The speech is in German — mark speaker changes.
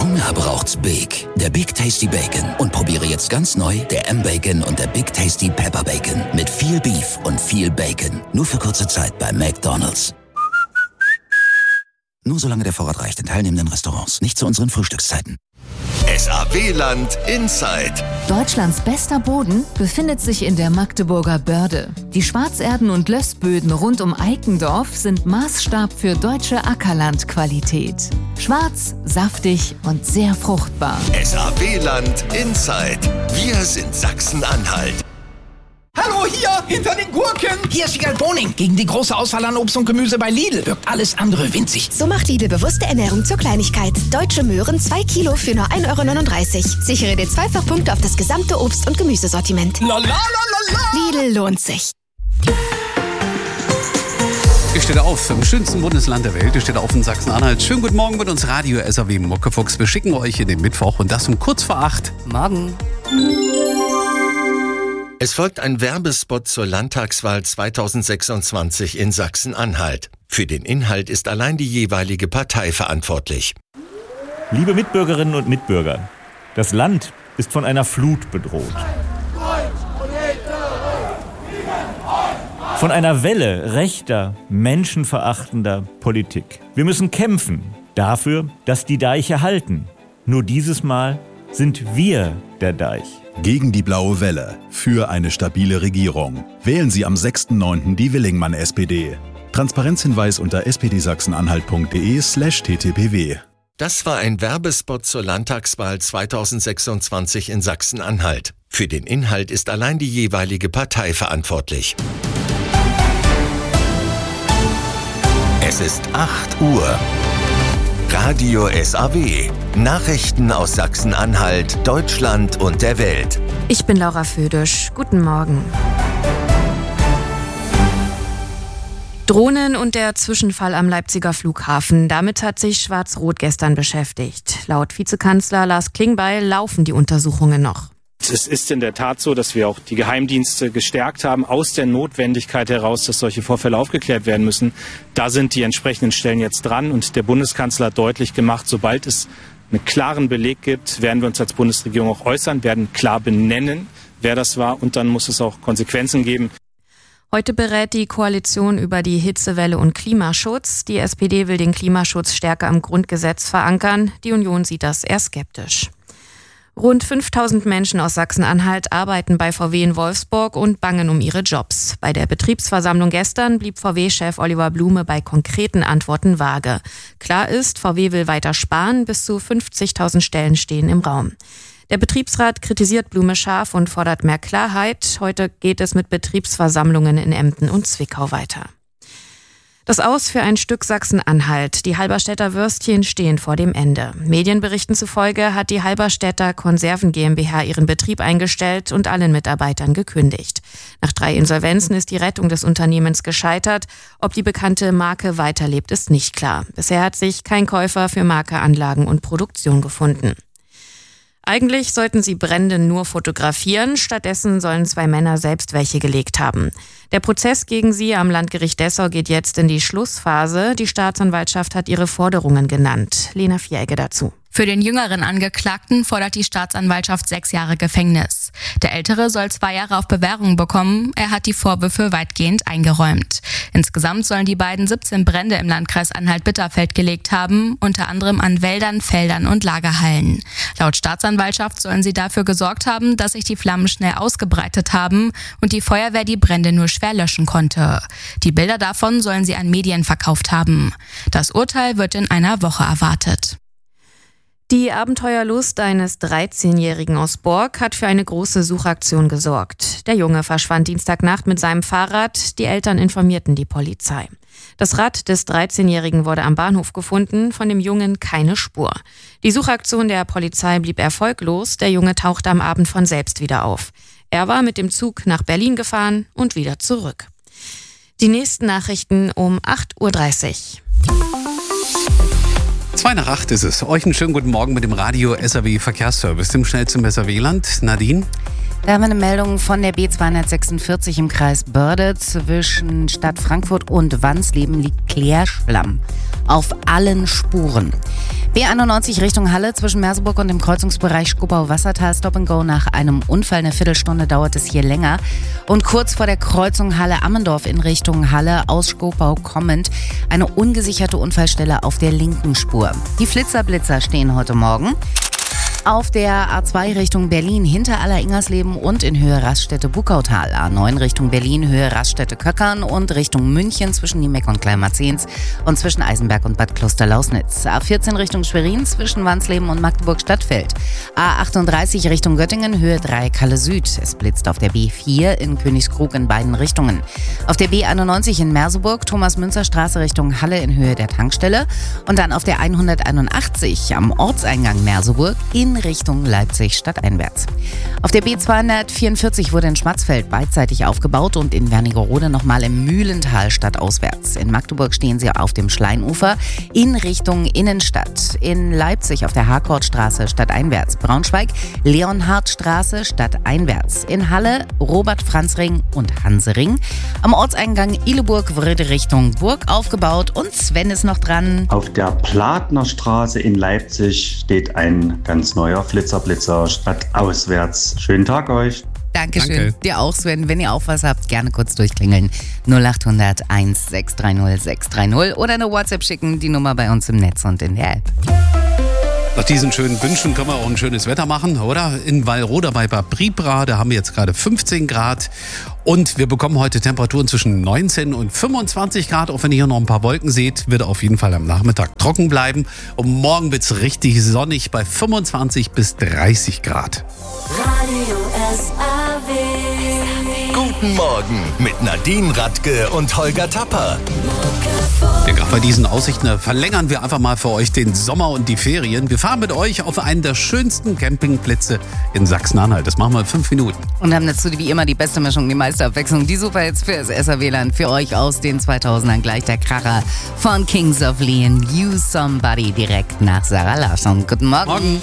Speaker 1: Hunger braucht's Big. Der Big Tasty Bacon. Und probiere jetzt ganz neu der M-Bacon und der Big Tasty Pepper Bacon. Mit viel Beef und viel Bacon. Nur für kurze Zeit bei McDonald's. Nur solange der Vorrat reicht in teilnehmenden Restaurants. Nicht zu unseren Frühstückszeiten.
Speaker 2: SAW-Land Inside.
Speaker 3: Deutschlands bester Boden befindet sich in der Magdeburger Börde. Die Schwarzerden- und Lössböden rund um Eikendorf sind Maßstab für deutsche Ackerlandqualität. Schwarz, saftig und sehr fruchtbar.
Speaker 2: SAW-Land Inside. Wir sind Sachsen-Anhalt.
Speaker 4: Hallo, hier, hinter den Gurken. Hier ist Wiegald Boning. Gegen die große Auswahl an Obst und Gemüse bei Lidl wirkt alles andere winzig.
Speaker 5: So macht Lidl bewusste Ernährung zur Kleinigkeit. Deutsche Möhren 2 Kilo für nur 1,39 €. Sichere dir 2-fach-Punkte auf das gesamte Obst- und Gemüsesortiment.
Speaker 4: La la la la la.
Speaker 5: Lidl lohnt sich.
Speaker 6: Ihr steht auf im schönsten Bundesland der Welt. Ihr steht auf in Sachsen-Anhalt. Schönen guten Morgen mit uns Radio SAW Muckefuchs. Wir schicken euch in den Mittwoch und das um kurz vor 8.
Speaker 3: Morgen.
Speaker 2: Es folgt ein Werbespot zur Landtagswahl 2026 in Sachsen-Anhalt. Für den Inhalt ist allein die jeweilige Partei verantwortlich.
Speaker 7: Liebe Mitbürgerinnen und Mitbürger, das Land ist von einer Flut bedroht. Von einer Welle rechter, menschenverachtender Politik. Wir müssen kämpfen dafür, dass die Deiche halten. Nur dieses Mal sind wir der Deich.
Speaker 8: Gegen die blaue Welle. Für eine stabile Regierung. Wählen Sie am 6.9. die Willingmann-SPD. Transparenzhinweis unter spdsachsenanhalt.de/ttpw.
Speaker 2: Das war ein Werbespot zur Landtagswahl 2026 in Sachsen-Anhalt. Für den Inhalt ist allein die jeweilige Partei verantwortlich. Es ist 8 Uhr. Radio SAW. Nachrichten aus Sachsen-Anhalt, Deutschland und der Welt.
Speaker 9: Ich bin Laura Födisch. Guten Morgen. Drohnen und der Zwischenfall am Leipziger Flughafen. Damit hat sich Schwarz-Rot gestern beschäftigt. Laut Vizekanzler Lars Klingbeil laufen die Untersuchungen noch.
Speaker 10: Es ist in der Tat so, dass wir auch die Geheimdienste gestärkt haben, aus der Notwendigkeit heraus, dass solche Vorfälle aufgeklärt werden müssen. Da sind die entsprechenden Stellen jetzt dran und der Bundeskanzler hat deutlich gemacht, sobald es einen klaren Beleg gibt, werden wir uns als Bundesregierung auch äußern, werden klar benennen, wer das war und dann muss es auch Konsequenzen geben.
Speaker 9: Heute berät die Koalition über die Hitzewelle und Klimaschutz. Die SPD will den Klimaschutz stärker im Grundgesetz verankern. Die Union sieht das eher skeptisch. Rund 5000 Menschen aus Sachsen-Anhalt arbeiten bei VW in Wolfsburg und bangen um ihre Jobs. Bei der Betriebsversammlung gestern blieb VW-Chef Oliver Blume bei konkreten Antworten vage. Klar ist, VW will weiter sparen, bis zu 50.000 Stellen stehen im Raum. Der Betriebsrat kritisiert Blume scharf und fordert mehr Klarheit. Heute geht es mit Betriebsversammlungen in Emden und Zwickau weiter. Das Aus für ein Stück Sachsen-Anhalt. Die Halberstädter Würstchen stehen vor dem Ende. Medienberichten zufolge hat die Halberstädter Konserven GmbH ihren Betrieb eingestellt und allen Mitarbeitern gekündigt. Nach 3 Insolvenzen ist die Rettung des Unternehmens gescheitert. Ob die bekannte Marke weiterlebt, ist nicht klar. Bisher hat sich kein Käufer für Marke, Anlagen und Produktion gefunden. Eigentlich sollten sie Brände nur fotografieren, stattdessen sollen 2 Männer selbst welche gelegt haben. Der Prozess gegen sie am Landgericht Dessau geht jetzt in die Schlussphase. Die Staatsanwaltschaft hat ihre Forderungen genannt. Lena Vieregge dazu.
Speaker 11: Für den jüngeren Angeklagten fordert die Staatsanwaltschaft 6 Jahre Gefängnis. Der ältere soll 2 Jahre auf Bewährung bekommen. Er hat die Vorwürfe weitgehend eingeräumt. Insgesamt sollen die beiden 17 Brände im Landkreis Anhalt-Bitterfeld gelegt haben, unter anderem an Wäldern, Feldern und Lagerhallen. Laut Staatsanwaltschaft sollen sie dafür gesorgt haben, dass sich die Flammen schnell ausgebreitet haben und die Feuerwehr die Brände nur schwer löschen konnte. Die Bilder davon sollen sie an Medien verkauft haben. Das Urteil wird in einer Woche erwartet.
Speaker 9: Die Abenteuerlust eines 13-Jährigen aus Bork hat für eine große Suchaktion gesorgt. Der Junge verschwand Dienstagnacht mit seinem Fahrrad. Die Eltern informierten die Polizei. Das Rad des 13-Jährigen wurde am Bahnhof gefunden, von dem Jungen keine Spur. Die Suchaktion der Polizei blieb erfolglos. Der Junge tauchte am Abend von selbst wieder auf. Er war mit dem Zug nach Berlin gefahren und wieder zurück. Die nächsten Nachrichten um 8.30 Uhr.
Speaker 6: 7:02 ist es. Euch einen schönen guten Morgen mit dem Radio SAW Verkehrsservice, dem schnellsten SAW-Land. Nadine?
Speaker 3: Da haben wir eine Meldung von der B246 im Kreis Börde. Zwischen Stadt Frankfurt und Wansleben liegt Klärschlamm auf allen Spuren.
Speaker 12: B91 Richtung Halle zwischen Merseburg und dem Kreuzungsbereich Schkopau-Wassertal. Stop and Go nach einem Unfall. Eine Viertelstunde dauert es hier länger. Und kurz vor der Kreuzung Halle-Ammendorf in Richtung Halle aus Schkopau kommend eine ungesicherte Unfallstelle auf der linken Spur. Die Flitzer-Blitzer stehen heute Morgen auf der A2 Richtung Berlin hinter Aller-Ingersleben und in Höhe Raststätte-Buckautal. A9 Richtung Berlin, Höhe Raststätte-Köckern und Richtung München zwischen Niemeck und Kleinmarzens und zwischen Eisenberg und Bad Kloster-Lausnitz. A14 Richtung Schwerin zwischen Wansleben und Magdeburg-Stadtfeld. A38 Richtung Göttingen, Höhe Dreieck Halle Süd. Es blitzt auf der B4 in Königskrug in beiden Richtungen. Auf der B91 in Merseburg, Thomas-Münzer-Straße Richtung Halle in Höhe der Tankstelle. Und dann auf der 181 am Ortseingang Merseburg in Richtung Leipzig stadteinwärts. Auf der B244 wurde in Schmatzfeld beidseitig aufgebaut und in Wernigerode nochmal im Mühlental stadtauswärts. In Magdeburg stehen sie auf dem Schleinufer in Richtung Innenstadt. In Leipzig auf der Harkortstraße stadteinwärts. Braunschweig Leonhardstraße stadteinwärts. In Halle Robert-Franz-Ring und Hansering. Am Ortseingang Ihleburg wurde Richtung Burg aufgebaut und Sven ist noch dran.
Speaker 13: Auf der Platnerstraße in Leipzig steht ein ganz neuer Flitzer-Blitzer stadtauswärts. Schönen Tag euch.
Speaker 12: Dankeschön.
Speaker 6: Danke.
Speaker 12: Dir auch, Sven. Wenn ihr auch was habt, gerne kurz durchklingeln. 0800 1630 630 oder eine WhatsApp schicken. Die Nummer bei uns im Netz und in der App.
Speaker 6: Nach diesen schönen Wünschen können wir auch ein schönes Wetter machen, oder? In Wallroda bei Bad Pribra, da haben wir jetzt gerade 15 Grad. Und wir bekommen heute Temperaturen zwischen 19 und 25 Grad. Auch wenn ihr hier noch ein paar Wolken seht, wird auf jeden Fall am Nachmittag trocken bleiben. Und morgen wird es richtig sonnig bei 25 bis 30 Grad.
Speaker 14: Radio SAW.
Speaker 2: Guten Morgen mit Nadine Radke und Holger Tapper.
Speaker 6: Ja, gerade bei diesen Aussichten verlängern wir einfach mal für euch den Sommer und die Ferien. Wir fahren mit euch auf einen der schönsten Campingplätze in Sachsen-Anhalt. Das machen wir in 5 Minuten.
Speaker 12: Und haben dazu wie immer die beste Mischung, die meiste Abwechslung. Die Superhits für das SAW-Land. Für euch aus den 2000ern gleich der Kracher von Kings of Leon. You Somebody direkt nach Sarah Larsson. Guten Morgen.